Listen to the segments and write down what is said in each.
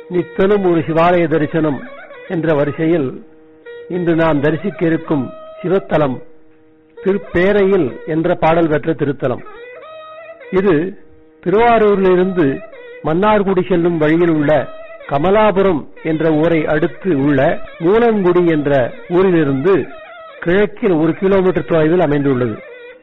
நித்தலும் ஒரு சிவாலய தரிசனம் என்ற வரிசையில் இன்று நாம் தரிசிக்க இருக்கும் சிவத்தலம் திருப்பேரையில் என்ற பாடல் பெற்ற திருத்தலம். இது திருவாரூரிலிருந்து மன்னார்குடி செல்லும் வழியில் உள்ள கமலாபுரம் என்ற ஊரை அடுத்து உள்ள மூலங்குடி என்ற ஊரிலிருந்து கிழக்கில் 1 கிலோமீட்டர் தொலைவில் அமைந்துள்ளது.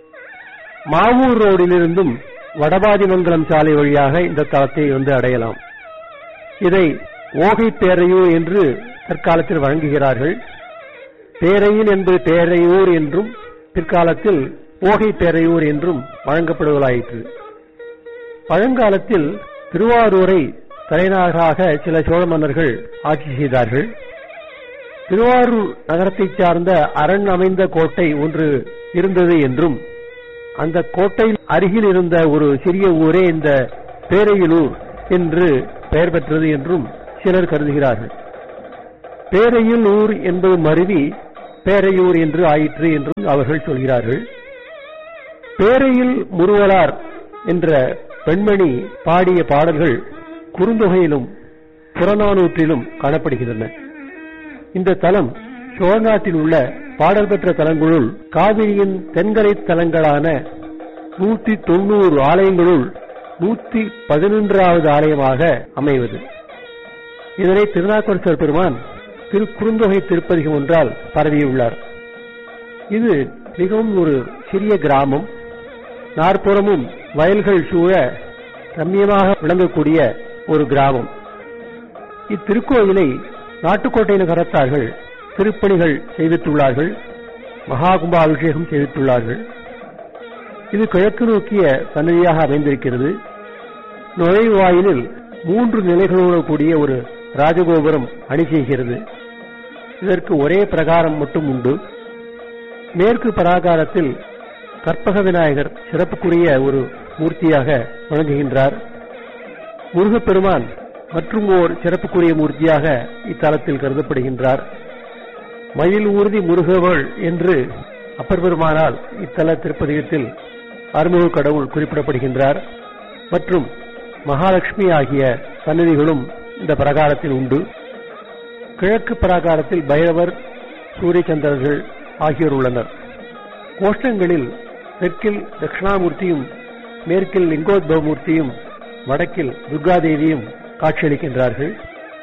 மாவூர் ரோடிலிருந்தும் வடபாதிமங்கலம் சாலை வழியாக இந்த தலத்தை வந்து அடையலாம். இதை ஓகை பேரையூர் என்று தற்காலத்தில் வழங்குகிறார்கள். பேரையில் என்பது பேரையூர் என்றும் பிற்காலத்தில் ஓகை பேரையூர் என்றும் வழங்கப்படுவதாயிற்று. பழங்காலத்தில் திருவாரூரை தலைநகராக சில சோழ மன்னர்கள் ஆட்சி செய்தார்கள். திருவாரூர் நகரத்தை சார்ந்த அரண் அமைந்த கோட்டை ஒன்று இருந்தது என்றும் அந்த கோட்டையில் அருகில் இருந்த ஒரு சிறிய ஊரே இந்த பேரையிலூர் என்று பெயர் பெற்றது என்றும் சிலர் கருதுகிறார்கள். பேரையில் ஊர் என்பது மருவி பேரையூர் என்று ஆயிற்று என்றும் அவர்கள் சொல்கிறார்கள். பேரையில் முருவலார் என்ற பெண்மணி பாடிய பாடல்கள் குறுந்தொகையிலும் புறநானூற்றிலும் காணப்படுகின்றன. இந்த தலம் சோழநாட்டில் உள்ள பாடல் பெற்ற தலங்களுள் காவிரியின் தென்கரை தலங்களான 190 ஆலயங்களுள் 111வது ஆலயமாக அமைவது. இதனை திருநாவுக்கரசர் பெருமான் திருக்குறுந்தொகை திருப்பதிகம் ஒன்றால் பரவியுள்ளார். இது மிகவும் ஒரு சிறிய கிராமம். நாற்புறமும் வயல்கள் சூழ ரம்மியமாக விளங்கக்கூடிய ஒரு கிராமம். இத்திருக்கோயிலை நாட்டுக்கோட்டை நகரத்தார்கள் திருப்பணிகள் செய்துள்ளார்கள். மகா கும்பாபிஷேகம் செய்துள்ளார்கள். இது கிழக்கு நோக்கிய சன்னதியாக அமைந்திருக்கிறது. நுழைவாயிலில் 3 நிலைகளோடு கூடிய ஒரு ராஜகோபுரம் அணி செய்கிறது. இதற்கு ஒரே பிரகாரம் மட்டும் உண்டு. மேற்கு பிராகாரத்தில் கற்பக விநாயகர் சிறப்புக்குரிய ஒரு மூர்த்தியாக வழங்குகின்றார். முருகப்பெருமான் மற்றும் ஓர் சிறப்புக்குரிய மூர்த்தியாக இத்தலத்தில் கருதப்படுகின்றார். மயில் ஊர்தி முருகவள் என்று அப்பர் பெருமானால் இத்தல திருப்பதிகத்தில் அருமுக கடவுள் குறிப்பிடப்படுகின்றார். மற்றும் மகாலட்சுமி ஆகிய சன்னதிகளும் இந்த பிரகாரத்தில் உண்டு. கிழக்கு பிராகாரத்தில் பைரவர், சூரிய சந்திரர்கள் ஆகியோர் உள்ளனர். கோஷ்டங்களில் தெற்கில் தட்சிணாமூர்த்தியும், மேற்கில் லிங்கோத்பவமூர்த்தியும், வடக்கில் துர்காதேவியும் காட்சியளிக்கின்றார்கள்.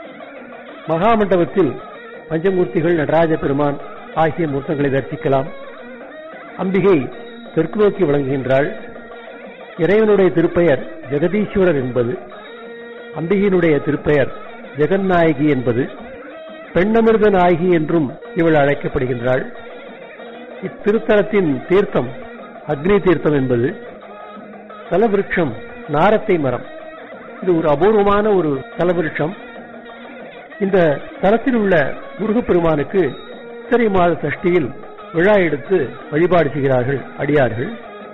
மகாமண்டபத்தில் பஞ்சமூர்த்திகள், நடராஜ பெருமான் ஆகிய மூர்த்தங்களை தரிசிக்கலாம். அம்பிகை தெற்கு நோக்கி விளங்குகின்றாள். இறைவனுடைய திருப்பெயர் ஜெகதீஸ்வரர் என்பது. அம்பிகையினுடைய திருப்பெயர் ஜெகநாயகி என்பது. பெண்ணமிர்த நாயகி என்றும் இவள் அழைக்கப்படுகின்றாள். இத்திருத்தலத்தின் தீர்த்தம் அக்னி தீர்த்தம் என்பது. தலவிருட்சம் நாரத்தை மரம். இது ஒரு அபூர்வமான ஒரு தலவிருட்சம். இந்த தலத்தில் உள்ள முருகப்பெருமானுக்கு சித்திரை மாத சஷ்டியில் விழா எடுத்து வழிபாடு செய்கிறார்கள் அடியார்கள்.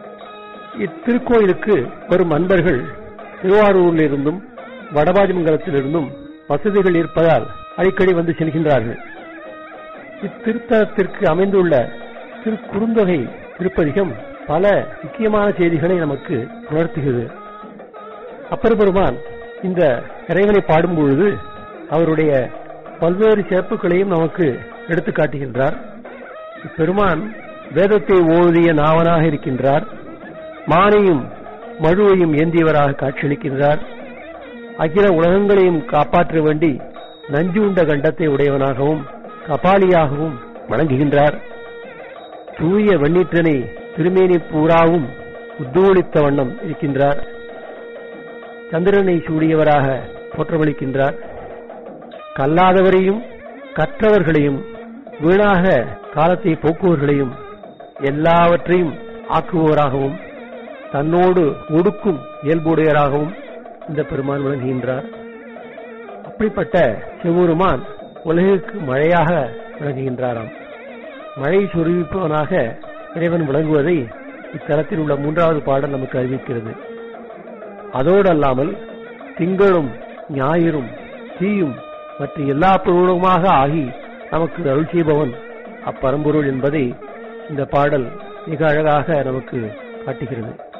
இத்திருக்கோயிலுக்கு வரும் அன்பர்கள் திருவாரூரிலிருந்தும் வடபாதிமங்கலத்திலிருந்தும் வசதிகள் இருப்பதால் அடிக்கடி வந்து செல்கின்றார்கள். இத்திருத்தலத்திற்கு அமைந்துள்ள திருக்குறுந்தொகை திருப்பதிகம் பல முக்கியமான செய்திகளை நமக்கு உணர்த்துகிறது. அப்பர் பெருமான் இந்த இறைவனை பாடும் பொழுது அவருடைய பல்வேறு சிறப்புகளையும் நமக்கு எடுத்து காட்டுகின்றார். பெருமான் வேதத்தை ஓதிய நாவனாக இருக்கின்றார். மானையும் மழுவையும் ஏந்தியவராக காட்சியளிக்கின்றார். அகில உலகங்களையும் காப்பாற்ற வேண்டி நஞ்சு உண்ட கண்டத்தை உடையவனாகவும் கபாலியாகவும் வணங்குகின்றார். தூய வெண்ணீற்றனை திருமேனி பூராவும் உத்தோளித்த வண்ணம் இருக்கின்றார். சந்திரனை சூடியவராக தோற்றமளிக்கின்றார். கல்லாதவரையும் கற்றவர்களையும் வீணாக காலத்தை போக்குவர்களையும் எல்லாவற்றையும் ஆக்குபவராகவும் தன்னோடு ஒடுக்கும் இயல்புடையவராகவும் இந்த பெருமான் விளங்குகின்றார். அப்படிப்பட்ட சிவபெருமான் உலகிற்கு மழையாக விளங்குகின்றாராம். மழை சொருவிப்பவனாக இறைவன் விளங்குவதை இத்தலத்தில் உள்ள 3வது பாடல் நமக்கு அறிவிக்கிறது. அதோடு அல்லாமல் திங்களும் ஞாயிறும் தீயும் மற்ற எல்லா பொருளுமாக ஆகி நமக்கு அருள் செய்பவன் அப்பரம்பொருள் என்பதை இந்த பாடல் மிக அழகாக நமக்கு காட்டுகிறது.